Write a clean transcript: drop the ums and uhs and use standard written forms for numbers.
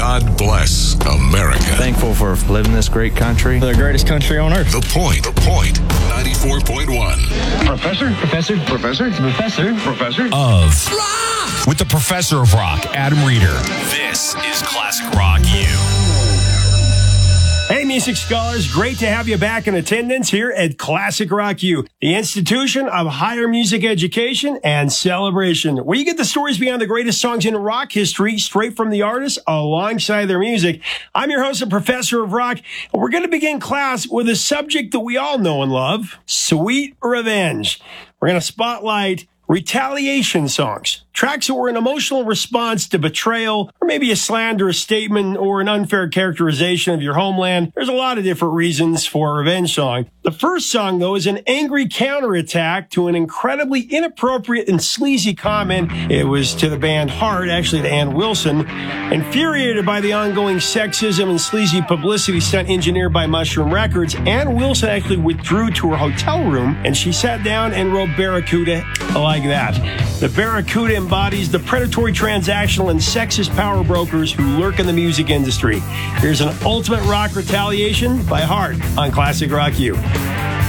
God bless America. Thankful for living in this great country. The greatest country on earth. The Point. 94.1. Professor of rock with the Professor of Rock, Adam Reeder. This is Classic Rock U. Hey, music scholars, great to have you back in attendance here at Classic Rock U, the institution of higher music education and celebration, where you get the stories behind the greatest songs in rock history straight from the artists alongside their music. I'm your host and Professor of Rock, and we're going to begin class with a subject that we all know and love, Sweet Revenge. We're going to spotlight retaliation songs, tracks that were an emotional response to betrayal, or maybe a slanderous statement or an unfair characterization of your homeland. There's a lot of different reasons for a revenge song. The first song, though, is an angry counterattack to an incredibly inappropriate and sleazy comment. It was to the band Heart, actually to Ann Wilson. Infuriated by the ongoing sexism and sleazy publicity stunt engineered by Mushroom Records, Ann Wilson actually withdrew to her hotel room, and she sat down and wrote Barracuda like that. The Barracuda embodies the predatory, transactional, and sexist power brokers who lurk in the music industry. Here's an ultimate rock retaliation by Heart on Classic Rock U.